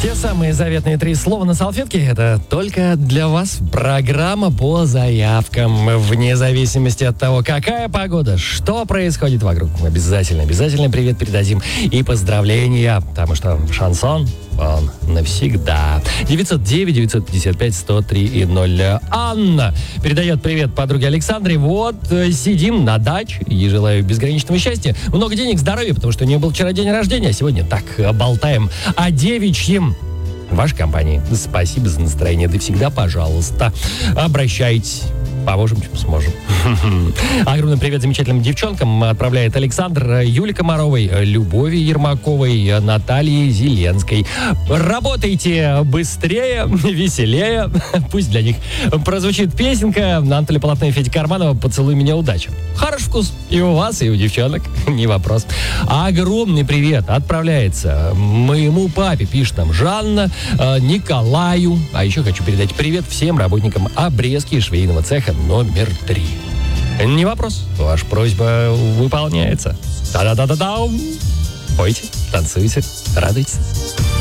Те самые заветные 3 слова на салфетке — это только для вас программа по заявкам. Вне зависимости от того, какая погода, что происходит вокруг. Обязательно привет передадим и поздравления, потому что шансон, он навсегда. 909-955-103-0. Анна передает привет подруге Александре. Вот, сидим на даче и желаю безграничного счастья. Много денег, здоровья, потому что у нее был вчера день рождения, а сегодня так болтаем о девичьем. Вашей компании. Спасибо за настроение. Да всегда, пожалуйста, обращайтесь. Поможем, чем сможем. Огромный привет замечательным девчонкам отправляет Александр, Юле Комаровой, Любови Ермаковой, Наталье Зеленской. Работайте быстрее, веселее. Пусть для них прозвучит песенка Анатолия Полотна и Федя Карманова «Поцелуй меня, удачи». Хороший вкус и у вас, и у девчонок, не вопрос. Огромный привет отправляется моему папе, пишет нам Жанна, Николаю. А еще хочу передать привет всем работникам обрезки швейного цеха номер 3. Не вопрос, ваша просьба выполняется. Та-да-да-да-да. Пойте, танцуйте, радуйтесь.